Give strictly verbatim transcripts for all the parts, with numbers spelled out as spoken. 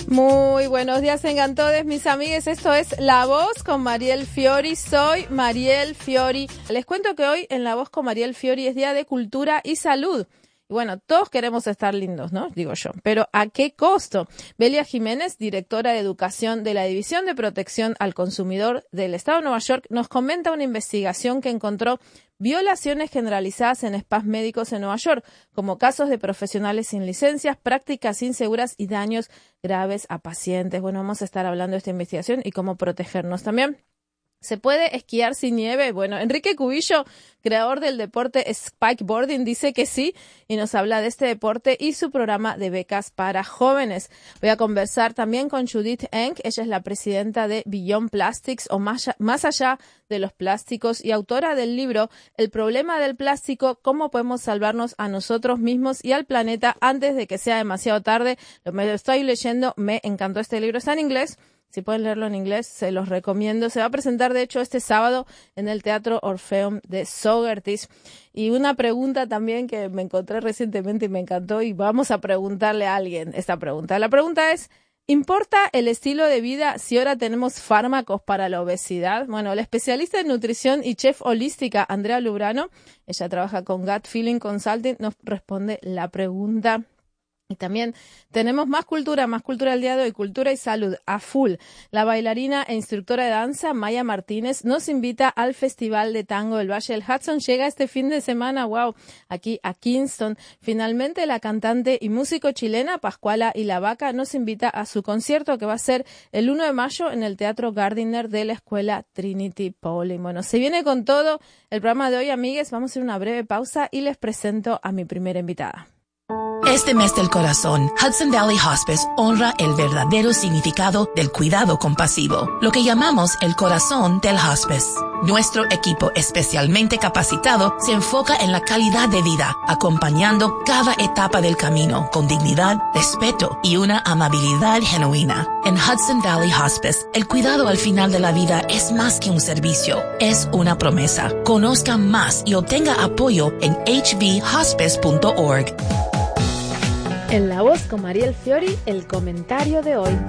Muy buenos días, tengan todos mis amigues. Esto es La Voz con Mariel Fiori. Soy Mariel Fiori. Les cuento que hoy en La Voz con Mariel Fiori es Día de Cultura y Salud. Y bueno, todos queremos estar lindos, ¿no? Digo yo. Pero ¿a qué costo? Belia Jiménez, directora de Educación de la División de Protección al Consumidor del Estado de Nueva York, nos comenta una investigación que encontró violaciones generalizadas en spas médicos en Nueva York, como casos de profesionales sin licencias, prácticas inseguras y daños graves a pacientes. Bueno, vamos a estar hablando de esta investigación y cómo protegernos también. ¿Se puede esquiar sin nieve? Bueno, Enrique Cubillo, creador del deporte Spikeboarding, dice que sí y nos habla de este deporte y su programa de becas para jóvenes. Voy a conversar también con Judith Enck. Ella es la presidenta de Beyond Plastics o más, más allá de los plásticos y autora del libro El problema del plástico, cómo podemos salvarnos a nosotros mismos y al planeta antes de que sea demasiado tarde. Lo me lo estoy leyendo, me encantó este libro, está en inglés. Si pueden leerlo en inglés, se los recomiendo. Se va a presentar, de hecho, este sábado en el Teatro Orfeum de Sogertis. Y una pregunta también que me encontré recientemente y me encantó, y vamos a preguntarle a alguien esta pregunta. La pregunta es, ¿importa el estilo de vida si ahora tenemos fármacos para la obesidad? Bueno, la especialista en nutrición y chef holística Andrea Lubrano, ella trabaja con Gut Feeling Consulting, nos responde la pregunta. Y también tenemos más cultura, más cultura al día de hoy, cultura y salud a full. La bailarina e instructora de danza Maya Martínez nos invita al Festival de Tango del Valle del Hudson. Llega este fin de semana, wow, aquí a Kingston. Finalmente la cantante y músico chilena Pascuala y la Vaca nos invita a su concierto que va a ser el uno de mayo en el Teatro Gardiner de la Escuela Trinity Pauling. Bueno, se viene con todo el programa de hoy, amigues. Vamos a hacer una breve pausa y les presento a mi primera invitada. Este mes del corazón, Hudson Valley Hospice honra el verdadero significado del cuidado compasivo, lo que llamamos el corazón del hospice. Nuestro equipo especialmente capacitado se enfoca en la calidad de vida, acompañando cada etapa del camino con dignidad, respeto y una amabilidad genuina. En Hudson Valley Hospice, el cuidado al final de la vida es más que un servicio, es una promesa. Conozca más y obtenga apoyo en h v hospice punto org. En La Voz con Mariel Fiori, el comentario de hoy.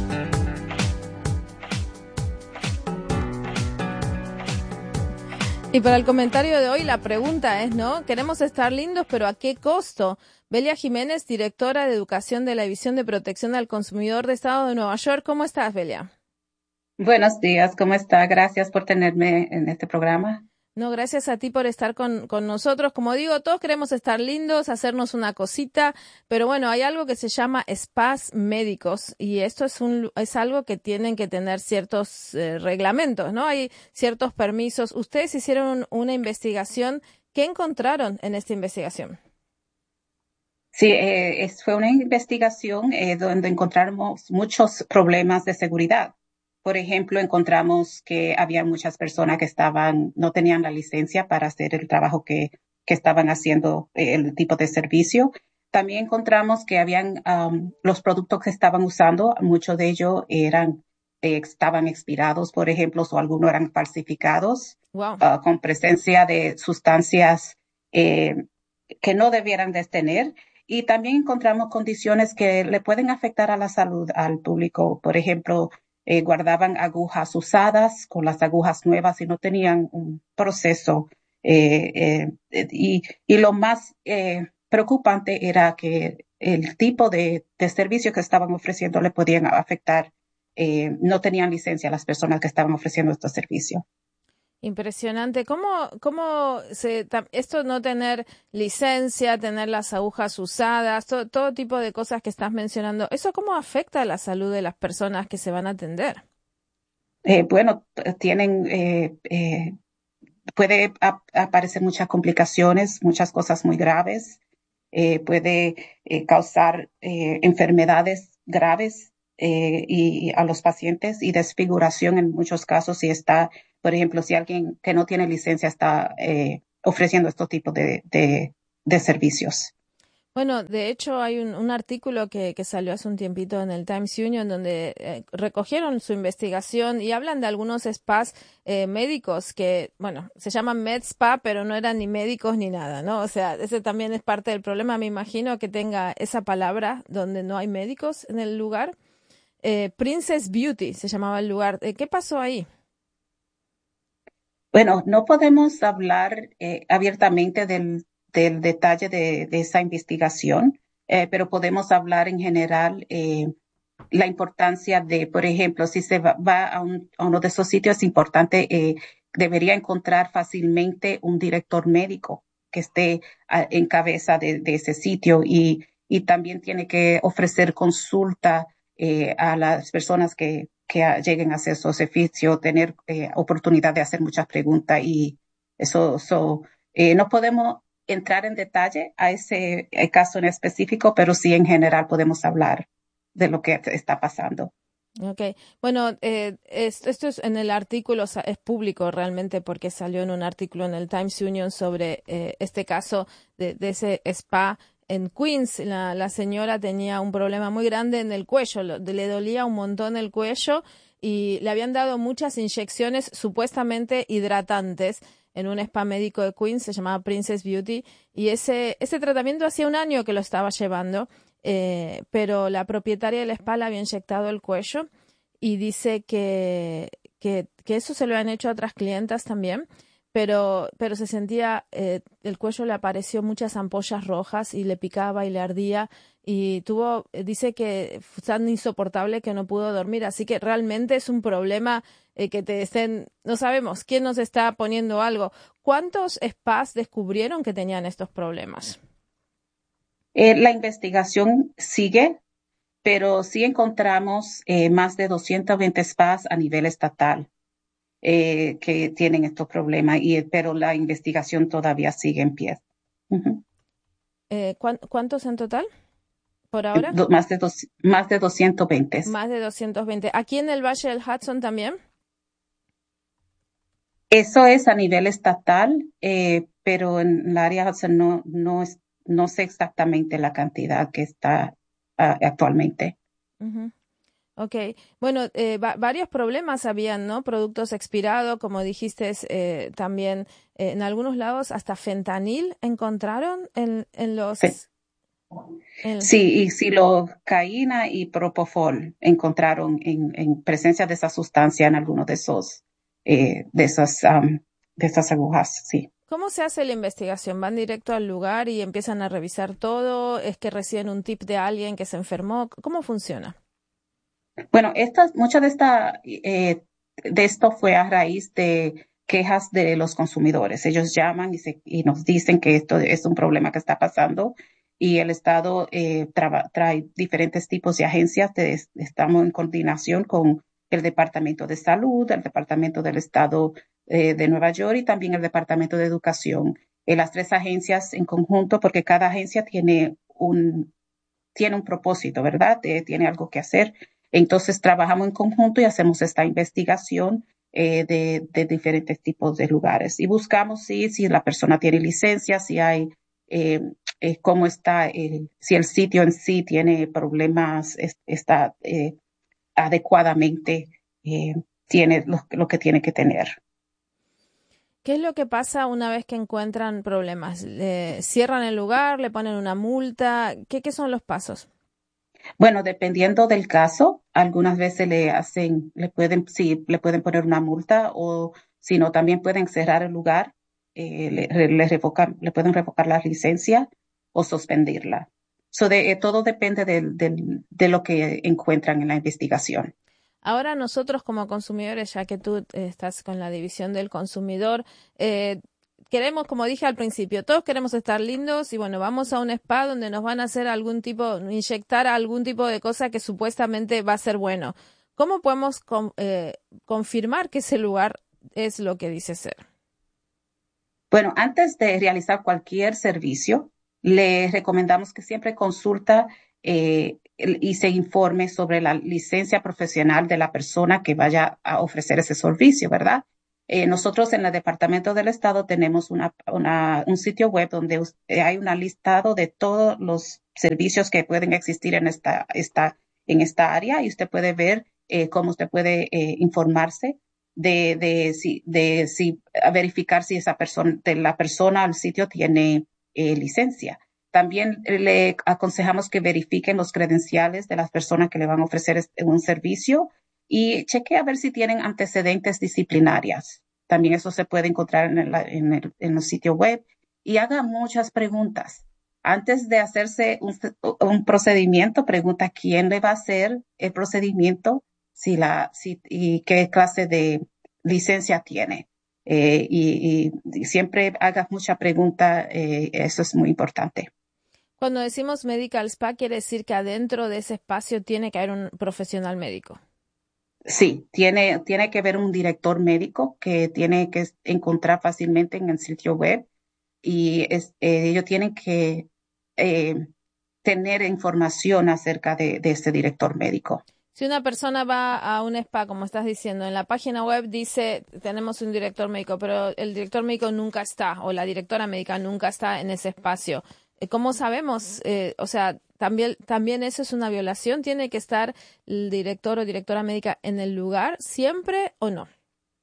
Y para el comentario de hoy la pregunta es, ¿no? Queremos estar lindos, pero ¿a qué costo? Belia Jiménez, directora de Educación de la División de Protección al Consumidor de Estado de Nueva York. ¿Cómo estás, Belia? Buenos días, ¿cómo está? Gracias por tenerme en este programa. No, gracias a ti por estar con, con nosotros. Como digo, todos queremos estar lindos, hacernos una cosita, pero bueno, hay algo que se llama spas médicos y esto es un es algo que tienen que tener ciertos eh, reglamentos, ¿no? Hay ciertos permisos. Ustedes hicieron una investigación. ¿Qué encontraron en esta investigación? Sí, eh, es, fue una investigación eh, donde encontramos muchos problemas de seguridad. Por ejemplo, encontramos que había muchas personas que estaban, no tenían la licencia para hacer el trabajo que, que estaban haciendo, eh, el tipo de servicio. También encontramos que habían um, los productos que estaban usando, muchos de ellos eran, eh, estaban expirados, por ejemplo, o algunos eran falsificados, wow. uh, con presencia de sustancias eh, que no debieran de tener. Y también encontramos condiciones que le pueden afectar a la salud al público. Por ejemplo, Eh, guardaban agujas usadas con las agujas nuevas y no tenían un proceso. Eh, eh, y, y lo más eh, preocupante era que el tipo de, de servicio que estaban ofreciendo le podían afectar. Eh, no tenían licencia las personas que estaban ofreciendo estos servicios. Impresionante. ¿Cómo, cómo se, esto no tener licencia, tener las agujas usadas, todo, todo tipo de cosas que estás mencionando, ¿eso cómo afecta a la salud de las personas que se van a atender? Eh, bueno, tienen, eh, eh, puede ap- aparecer muchas complicaciones, muchas cosas muy graves, eh, puede eh, causar eh, enfermedades graves eh, y a los pacientes y desfiguración en muchos casos si está, por ejemplo, si alguien que no tiene licencia está eh, ofreciendo estos tipos de, de, de servicios. Bueno, de hecho hay un, un artículo que, que salió hace un tiempito en el Times Union donde eh, recogieron su investigación y hablan de algunos spas eh, médicos que, bueno, se llaman med spa, pero no eran ni médicos ni nada, ¿no? O sea, ese también es parte del problema, me imagino, que tenga esa palabra donde no hay médicos en el lugar. Eh, Princess Beauty se llamaba el lugar. Eh, ¿Qué pasó ahí? Bueno, no podemos hablar eh, abiertamente del, del detalle de, de esa investigación, eh, pero podemos hablar en general eh, la importancia de, por ejemplo, si se va, va a, un- a uno de esos sitios, es importante, eh, debería encontrar fácilmente un director médico que esté ah, en cabeza de, de ese sitio y, y también tiene que ofrecer consulta eh, a las personas que, que ah, lleguen a hacer esos servicios, tener eh, oportunidad de hacer muchas preguntas y eso, eso eh, no podemos entrar en detalle a ese eh, caso en específico, pero sí en general podemos hablar de lo que está pasando. Okay, bueno, eh, es- esto es en el artículo, o sea, es público realmente porque salió en un artículo en el Times Union sobre eh, este caso de, de ese spa en Queens. La, la señora tenía un problema muy grande en el cuello, lo- le dolía un montón el cuello y le habían dado muchas inyecciones supuestamente hidratantes en un spa médico de Queens, se llamaba Princess Beauty, y ese, ese tratamiento hacía un año que lo estaba llevando, eh, pero la propietaria del spa le había inyectado el cuello y dice que, que, que eso se lo han hecho a otras clientas también, pero, pero se sentía, eh, el cuello le apareció muchas ampollas rojas y le picaba y le ardía y tuvo, eh, dice que fue tan insoportable que no pudo dormir, así que realmente es un problema eh, que te estén, no sabemos quién nos está poniendo algo. ¿Cuántos spas descubrieron que tenían estos problemas? Eh, la investigación sigue, pero sí encontramos eh, más de doscientos veinte spas a nivel estatal eh, que tienen estos problemas, y, pero la investigación todavía sigue en pie. Ujú. Eh, ¿cuán- ¿cuántos en total por Eh, ahora? do- más de dos, más de doscientos veinte. Más de doscientos veinte. ¿Aquí en el Valle del Hudson también? Eso es a nivel estatal, eh, pero en el área Hudson no, no, es, no sé exactamente la cantidad que está ah, actualmente. Ujú. Ok, bueno, eh, va- varios problemas habían, ¿no? Productos expirados, como dijiste, eh, también eh, en algunos lados hasta fentanil encontraron en, en Sí, los... en- sí, y silocaína y propofol encontraron en, en presencia de esa sustancia en algunos de esos, eh, de esas, am, de esas agujas, sí. ¿Cómo se hace la investigación? ¿Van directo al lugar y empiezan a revisar todo? ¿Es que reciben un tip de alguien que se enfermó? ¿Cómo funciona? Bueno, estas, mucha de esta, eh, de esto fue a raíz de quejas de los consumidores. Ellos llaman y, se, y nos dicen que esto es un problema que está pasando y el Estado eh, traba, trae diferentes tipos de agencias. De, estamos en coordinación con el Departamento de Salud, el Departamento del Estado eh, de Nueva York y también el Departamento de Educación. Eh, las tres agencias en conjunto, porque cada agencia tiene un, tiene un propósito, ¿verdad? Eh, tiene algo que hacer. Entonces trabajamos en conjunto y hacemos esta investigación eh, de, de, diferentes tipos de lugares y buscamos si, si la persona tiene licencia, si hay, eh, eh, cómo está, eh, si el sitio en sí tiene problemas, es, está eh, adecuadamente, eh, tiene lo, lo que tiene que tener. ¿Qué es lo que pasa una vez que encuentran problemas? ¿Le cierran el lugar? ¿Le ponen una multa? ¿Qué, qué son los pasos? Bueno, dependiendo del caso, algunas veces le hacen, le pueden, sí, le pueden poner una multa o si no, también pueden cerrar el lugar, eh, le, le revocan, le pueden revocar la licencia o suspenderla. So de, eh, todo depende del, del, de lo que encuentran en la investigación. Ahora nosotros como consumidores, ya que tú eh, estás con la división del consumidor, eh, queremos, como dije al principio, todos queremos estar lindos y bueno, vamos a un spa donde nos van a hacer algún tipo, inyectar algún tipo de cosa que supuestamente va a ser bueno. ¿Cómo podemos con- eh, confirmar que ese lugar es lo que dice ser? Bueno, antes de realizar cualquier servicio, le recomendamos que siempre consulta eh, el- y se informe sobre la licencia profesional de la persona que vaya a ofrecer ese servicio, ¿verdad? Eh, nosotros en el Departamento del Estado tenemos una, una- un sitio web donde us- eh, hay un listado de todos los servicios que pueden existir en esta, esta, en esta área y usted puede ver eh, cómo usted puede eh, informarse de, de, si, de si, a verificar si esa persona, de la persona al sitio tiene eh, licencia. también le aconsejamos que verifiquen los credenciales de las personas que le van a ofrecer un servicio y cheque a ver si tienen antecedentes disciplinarias. También eso se puede encontrar en el, en el, en el sitio web. Y haga muchas preguntas. Antes de hacerse un, un procedimiento, pregunta quién le va a hacer el procedimiento, si la, si, y qué clase de licencia tiene. Eh, y, y siempre haga mucha pregunta, eh, eso es muy importante. Cuando decimos medical spa, quiere decir que adentro de ese espacio tiene que haber un profesional médico. Sí, tiene, tiene que haber un director médico que tiene que encontrar fácilmente en el sitio web y es, eh, ellos tienen que eh, tener información acerca de, de este director médico. Si una persona va a un spa, como estás diciendo, en la página web dice tenemos un director médico, pero el director médico nunca está o la directora médica nunca está en ese espacio. ¿Cómo sabemos? Eh, o sea, también, también eso es una violación. ¿Tiene que estar el director o directora médica en el lugar siempre o no?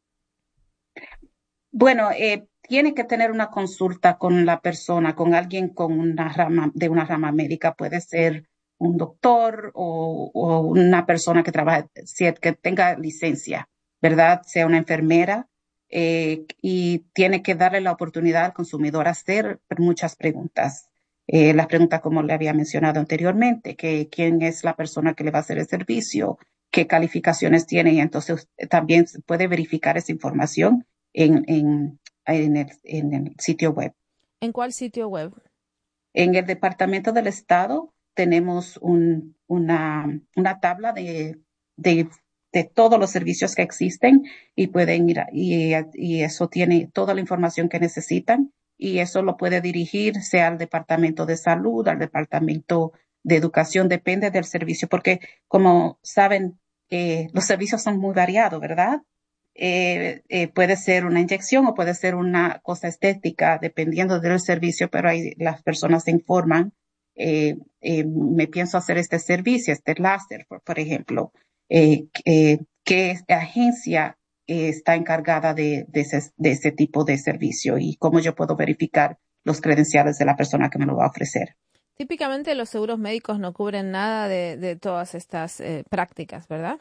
Bueno, eh, tiene que tener una consulta con la persona, con alguien con una rama, de una rama médica. Puede ser un doctor o, o una persona que trabaje, que tenga licencia, ¿verdad? Sea una enfermera. Eh, y tiene que darle la oportunidad al consumidor a hacer muchas preguntas. Eh, las preguntas como le había mencionado anteriormente, que quién es la persona que le va a hacer el servicio, qué calificaciones tiene, y entonces también puede verificar esa información en, en, en, el, en el sitio web. ¿En cuál sitio web? En el Departamento del Estado tenemos un, una, una tabla de, de, de todos los servicios que existen y pueden ir, y, y eso tiene toda la información que necesitan. Y eso lo puede dirigir sea al Departamento de Salud, al Departamento de Educación, depende del servicio, porque como saben, eh, los servicios son muy variados, ¿verdad? Eh, eh, puede ser una inyección o puede ser una cosa estética, dependiendo del servicio, pero ahí las personas se informan, eh, eh, me pienso hacer este servicio, este láser, por, por ejemplo, eh, eh, ¿qué agencia está encargada de, de, ese, de ese tipo de servicio y cómo yo puedo verificar los credenciales de la persona que me lo va a ofrecer? Típicamente los seguros médicos no cubren nada de, de todas estas eh, prácticas, ¿verdad?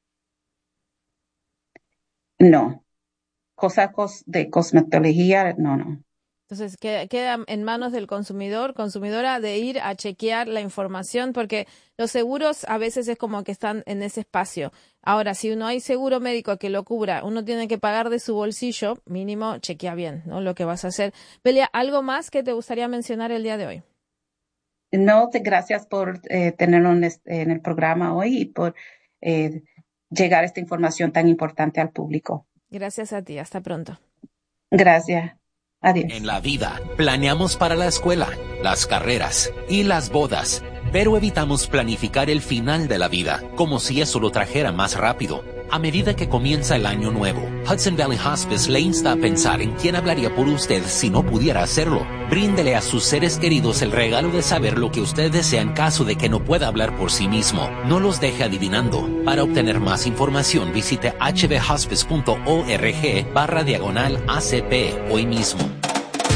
No. Cosas de cosmetología, no, no. Entonces queda en manos del consumidor, consumidora, de ir a chequear la información, porque los seguros a veces es como que están en ese espacio. Ahora, si no hay seguro médico que lo cubra, uno tiene que pagar de su bolsillo, mínimo, chequea bien, ¿no? Lo que vas a hacer. Belia, ¿algo más que te gustaría mencionar el día de hoy? No, te, gracias por eh, tenerlo en, este, en el programa hoy y por eh, llegar esta información tan importante al público. Gracias a ti. Hasta pronto. Gracias. Adiós. En la vida, planeamos para la escuela, las carreras y las bodas, pero evitamos planificar el final de la vida, como si eso lo trajera más rápido. A medida que comienza el año nuevo, Hudson Valley Hospice le insta a pensar en quién hablaría por usted si no pudiera hacerlo. Bríndele a sus seres queridos el regalo de saber lo que usted desea en caso de que no pueda hablar por sí mismo. No los deje adivinando. Para obtener más información, visite h v hospice punto org barra diagonal A C P hoy mismo.